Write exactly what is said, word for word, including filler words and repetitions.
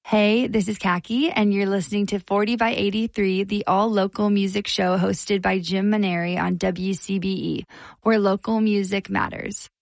Hey, this is Kaki, and you're listening to forty by eighty-three, the all-local music show hosted by Jim Maneri on W C B E, where local music matters.